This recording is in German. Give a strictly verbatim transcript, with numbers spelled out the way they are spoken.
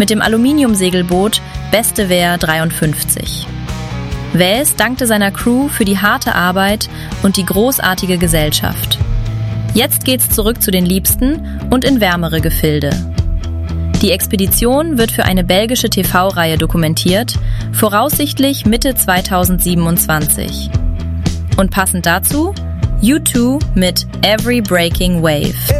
mit dem Aluminiumsegelboot Bestewehr dreiundfünfzig. Waes dankte seiner Crew für die harte Arbeit und die großartige Gesellschaft. Jetzt geht's zurück zu den Liebsten und in wärmere Gefilde. Die Expedition wird für eine belgische T V-Reihe dokumentiert, voraussichtlich Mitte zweitausendsiebenundzwanzig. Und passend dazu U zwei mit Every Breaking Wave.